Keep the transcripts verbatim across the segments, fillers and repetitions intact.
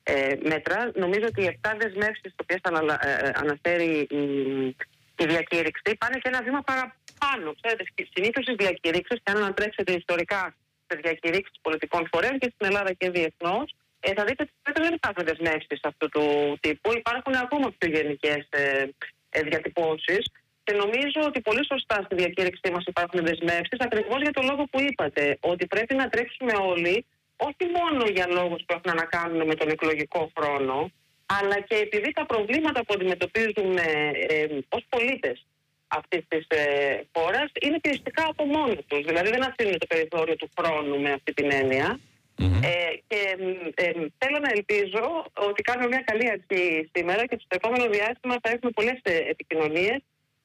ε, μέτρα. Νομίζω ότι οι επτά δεσμεύσεις τις οποίες ανα, ε, αναφέρει η, η διακήρυξη πάνε και ένα βήμα παραπάνω. Ξέρετε, συνήθως στις διακήρυξεις, και αν ανατρέξετε ιστορικά στις διακήρυξεις πολιτικών φορέων και στην Ελλάδα και διεθνώς, ε, θα δείτε ότι δεν υπάρχουν δεσμεύσεις αυτού του τύπου. Υπάρχουν ακόμα πιο γενικές ε, ε, διατυπώσεις. Και νομίζω ότι πολύ σωστά στη διακήρυξή μας υπάρχουν δεσμεύσεις, ακριβώς για το λόγο που είπατε, ότι πρέπει να τρέξουμε όλοι, όχι μόνο για λόγους που έχουν να κάνουν με τον εκλογικό χρόνο, αλλά και επειδή τα προβλήματα που αντιμετωπίζουμε ε, ε, ως πολίτες αυτής της ε, χώρας είναι πιεστικά από μόνοι τους. Δηλαδή δεν αφήνουν το περιθώριο του χρόνου με αυτή την έννοια. Mm-hmm. Ε, και ε, ε, θέλω να ελπίζω ότι κάνουμε μια καλή αρχή σήμερα και στο επόμενο διάστημα θα έχουμε πολλές ε, επικοινωνίες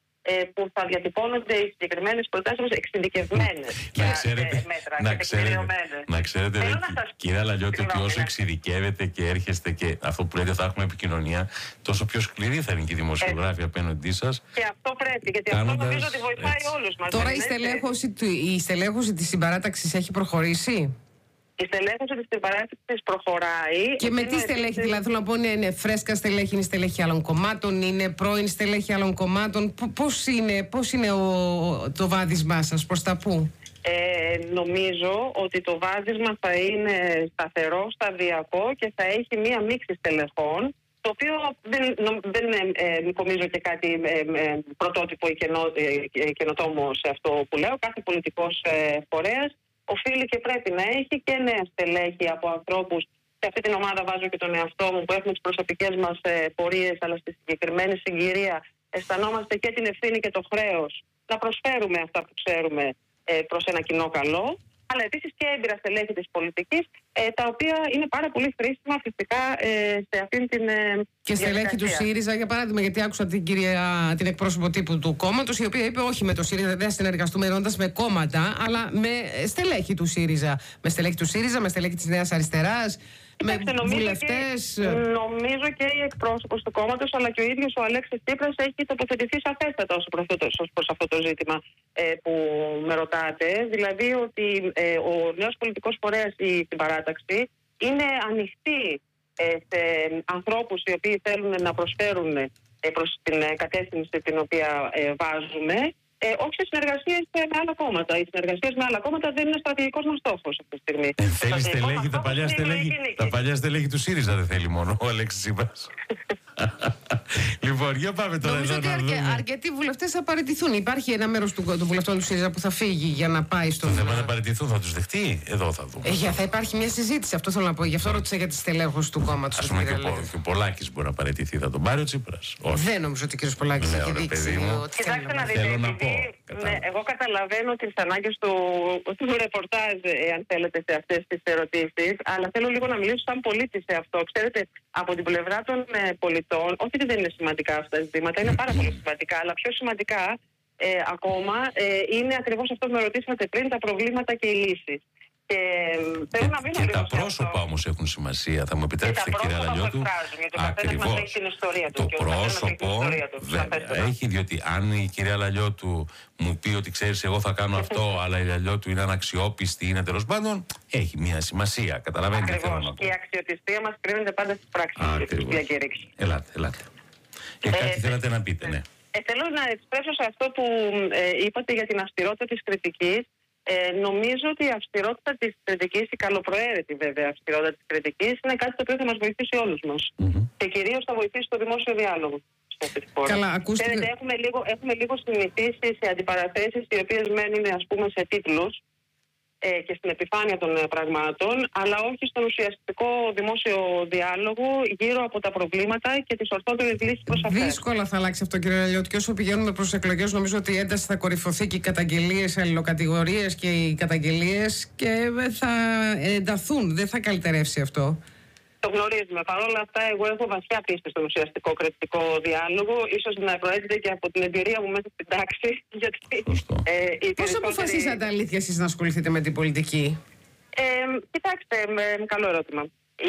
που θα διατυπώνονται οι συγκεκριμένες προτάσεις μας εξειδικευμένες να ξέρετε, μέτρα να και ξέρετε, να ξέρετε δε, σας... κυρία Λαλιώτη, ότι όσο εξειδικεύετε και έρχεστε και αυτό που λέτε θα έχουμε επικοινωνία, τόσο πιο σκληρή θα είναι και η δημοσιογράφη απέναντί σας. Και αυτό πρέπει, γιατί κάνοντας... αυτό νομίζω ότι βοηθάει έτσι όλους μας. Τώρα η στελέχωση, η στελέχωση της συμπαράταξης έχει προχωρήσει. Η στελέχωση της συμπαράταξης προχωράει. Και με τι στελέχη, της... δηλαδή θέλω να πω, είναι, είναι φρέσκα στελέχη, είναι στελέχη άλλων κομμάτων, είναι πρώην στελέχη άλλων κομμάτων. Πώς είναι, πώς είναι ο, το βάδισμά σας, προς τα πού? Ε, νομίζω ότι το βάδισμα θα είναι σταθερό, σταδιακό και θα έχει μία μίξη στελεχών, το οποίο δεν, δεν ε, νομίζω και κάτι ε, ε, πρωτότυπο ή καινο, ε, καινοτόμο σε αυτό που λέω. Κάθε πολιτικός ε, φορέας οφείλει και πρέπει να έχει και νέα στελέχη από ανθρώπους. Σε αυτή την ομάδα βάζω και τον εαυτό μου, που έχουμε τις προσωπικές μας ε, πορείες, αλλά στη συγκεκριμένη συγκυρία αισθανόμαστε και την ευθύνη και το χρέος να προσφέρουμε αυτά που ξέρουμε ε, προς ένα κοινό καλό. Αλλά επίσης και έμπειρα στελέχη της πολιτικής, ε, τα οποία είναι πάρα πολύ χρήσιμα φυσικά ε, σε αυτήν την. Ε, και στελέχη του ΣΥΡΙΖΑ, για παράδειγμα, γιατί άκουσα την κυρία, την εκπρόσωπο τύπου του κόμματος, η οποία είπε όχι με το ΣΥΡΙΖΑ, δεν θα συνεργαστούμε εννοώντας με κόμματα, αλλά με στελέχη του ΣΥΡΙΖΑ. Με στελέχη του ΣΥΡΙΖΑ, με στελέχη της Νέας Αριστεράς. Κοιτάξτε, με νομίζω βουλευτές. Και, νομίζω και η εκπρόσωπος του κόμματος, αλλά και ο ίδιος ο Αλέξης Τσίπρας έχει τοποθετηθεί σαφέστατα ως προς αυτό το ζήτημα ε, που με ρωτάτε. Δηλαδή ότι ε, ο νέος πολιτικός φορέας, η συμπαράταξη, είναι ανοιχτή ε, σε ανθρώπους οι οποίοι θέλουν να προσφέρουν ε, προς την ε, κατεύθυνση την οποία ε, βάζουμε. Ε, όχι σε συνεργασίες με άλλα κόμματα. Οι συνεργασίες με άλλα κόμματα δεν είναι στρατηγικός μας στόχος αυτή τη στιγμή. Ε, θέλει στελέχη, τα παλιά στελέχη, τα παλιά στελέχη του ΣΥΡΙΖΑ δεν θέλει μόνο ο Αλέξης Τσίπρας. Λοιπόν, για πάμε τώρα. Νομίζω ότι αρκε, αρκετοί βουλευτές θα παραιτηθούν. Υπάρχει ένα μέρος του, των βουλευτών του ΣΥΡΙΖΑ που θα φύγει για να πάει στο. Το θέμα να παραιτηθούν, θα τους δεχτεί. Εδώ θα δούμε. Ε, για, θα υπάρχει μια συζήτηση. Αυτό θέλω να πω. Γι' αυτό ρώτησα για τη στελέχωση του κόμματος. Ας πούμε και, και ο Πολάκης μπορεί να παραιτηθεί. Θα τον πάρει ο Τσίπρας. Δεν νομίζω ότι ο κ. Πολάκης έχει δείξει. Κοιτάξτε να δείτε. Ναι, εγώ καταλαβαίνω τις ανάγκες του, του ρεπορτάζ, αν θέλετε, σε αυτές τις ερωτήσεις, αλλά θέλω λίγο να μιλήσω σαν πολίτη σε αυτό. Ξέρετε, από την πλευρά των ε, πολιτών, όχι ότι δεν είναι σημαντικά αυτά τα ζητήματα, είναι πάρα πολύ σημαντικά, αλλά πιο σημαντικά ε, ακόμα ε, είναι ακριβώς αυτό που με ρωτήσατε πριν, τα προβλήματα και οι λύσεις. Και, και, και, και τα πρόσωπα όμως έχουν σημασία. Θα μου επιτρέψετε, κυρία Λαλιώτου. Ακριβώς. Το πρόσωπο έχει, διότι αν η κυρία Λαλιώτου μου πει ότι ξέρεις, εγώ θα κάνω αυτό, αλλά η Λαλιώτου είναι αναξιόπιστη, είναι τέλος πάντων, έχει μια σημασία. Καταλαβαίνετε τι θέλω να πω. Και η αξιοπιστία μας κρίνεται πάντα στις πράξεις και στις διακήρυξεις. Ελάτε, ελάτε. Και κάτι θέλατε να πείτε, ναι. Θέλω να εξpressω σε αυτό που είπατε για την αυστηρότητα της κριτικής. Ε, νομίζω ότι η αυστηρότητα της κριτικής, η καλοπροαίρετη βέβαια αυστηρότητα της κριτικής, είναι κάτι το οποίο θα μας βοηθήσει όλους μας. Mm-hmm. Και κυρίως θα βοηθήσει το δημόσιο διάλογο σε αυτή τη χώρα. Καλά, ακούστε. Ξέρετε, έχουμε λίγο, έχουμε λίγο συνηθίσει σε αντιπαραθέσεις οι οποίες μένουν, ας πούμε, σε τίτλους ε, και στην επιφάνεια των ε, πραγμάτων, αλλά όχι στον ουσιαστικό δημόσιο διάλογο γύρω από τα προβλήματα και τις ορθότερες λύσεις προς αυτά. Δύσκολα θα αλλάξει αυτό, κύριε Λαλιώτη, και όσο πηγαίνουμε προς εκλογές, νομίζω ότι η ένταση θα κορυφωθεί και οι καταγγελίες, οι αλληλοκατηγορίες και οι καταγγελίες και θα ενταθούν. Δεν θα καλυτερεύσει αυτό. Το γνωρίζουμε. Παρ' όλα αυτά, εγώ έχω βασιά πίστη στον ουσιαστικό κριτικό διάλογο. Ίσως να προέρχεται και από την εμπειρία μου μέσα στην τάξη. Γιατί, ε, Πώς περισσότερη... αποφασίσατε αλήθεια εσείς να ασχοληθείτε με την πολιτική? Ε, κοιτάξτε, με, καλό ερώτημα. Η...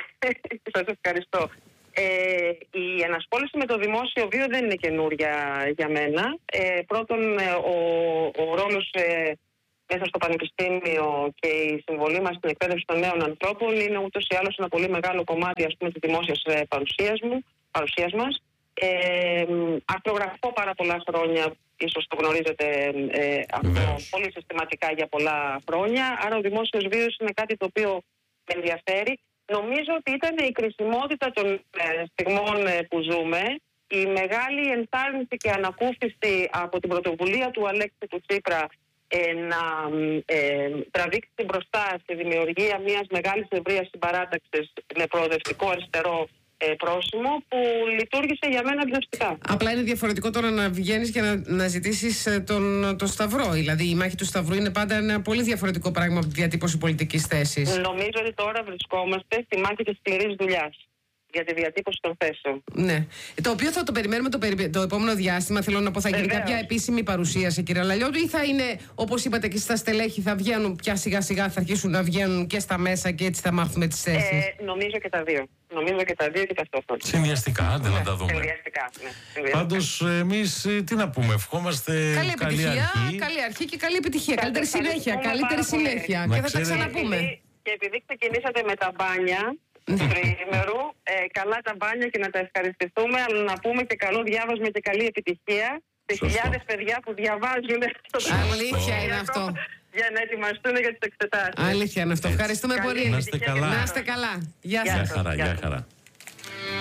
Σας ευχαριστώ. Ε, η ενασχόληση με το δημόσιο βίο δεν είναι καινούρια για μένα. Ε, πρώτον, ο, ο ρόλος... Ε, μέσα στο Πανεπιστήμιο και η συμβολή μας στην εκπαίδευση των νέων ανθρώπων είναι ούτως ή άλλως ένα πολύ μεγάλο κομμάτι, ας πούμε, της δημόσιας παρουσίας, μου, παρουσίας μας. Ε, αρθρογραφώ πάρα πολλά χρόνια, ίσως το γνωρίζετε ε, αυτό πολύ συστηματικά για πολλά χρόνια, άρα ο δημόσιος βίος είναι κάτι το οποίο με ενδιαφέρει. Νομίζω ότι ήταν η κρισιμότητα των ε, στιγμών ε, που ζούμε, η μεγάλη ενθάρρυνση και ανακούφιση από την πρωτοβουλία του Αλέξη του Τσίπρα ε, να ε, τραβήξει μπροστά στη δημιουργία μιας μεγάλης ευρείας συμπαράταξης με προοδευτικό αριστερό Ε, πρόσημο που λειτουργήσε για μένα εμπνευστικά. Απλά είναι διαφορετικό τώρα να βγαίνεις και να, να ζητήσεις τον, τον Σταυρό. Δηλαδή η μάχη του Σταυρού είναι πάντα ένα πολύ διαφορετικό πράγμα από τη διατύπωση πολιτικής θέσης. Νομίζω ότι τώρα βρισκόμαστε στη μάχη της σκληρής δουλειάς για τη διατύπωση των θέσεων. Ναι. Το οποίο θα το περιμένουμε το, περι... το επόμενο διάστημα. Θέλω να πω, θα γίνει Βεβαίως. κάποια επίσημη παρουσίαση, κύριε Λαλιώτου, ή θα είναι, όπως είπατε και στα στελέχη, θα βγαίνουν πια σιγά σιγά, θα αρχίσουν να βγαίνουν και στα μέσα και έτσι θα μάθουμε τις θέσεις. Ε, νομίζω και τα δύο. Νομίζω και τα δύο και ταυτόχρονα. Συνδυαστικά, άντε ναι. να τα δούμε. Συνδυαστικά, ναι. Πάντως, εμείς τι να πούμε, ευχόμαστε καλή, καλή επιτυχία, αρχή. Καλή αρχή και καλή επιτυχία. Καλύτερη συνέχεια. Καλύτερη συνέχεια. Και θα τα ξαναπούμε. Και επειδή ξεκινήσατε με τα μπάνια του τριήμερου, ε, καλά τα μπάνια και να τα ευχαριστηθούμε, αλλά να πούμε και καλό διάβασμα και καλή επιτυχία σε χιλιάδες παιδιά που διαβάζουν στο Αλήθεια είναι αυτό. Για να ετοιμαστούν για τις εξετάσεις. Αλήθεια είναι αυτό. Ευχαριστούμε πολύ. Να είστε καλά. Να είστε καλά. Γεια σας. Γεια χαρά, γεια χαρά.